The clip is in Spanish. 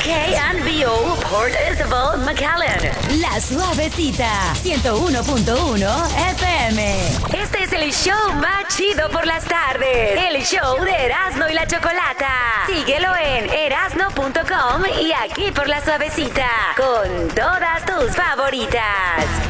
KNVO Port Isabel, McAllen. La Suavecita, 101.1 FM. Este es el show más chido por las tardes. El show de Erasmo y la Chocolata. Síguelo en erasno.com y aquí por La Suavecita. Con todas tus favoritas.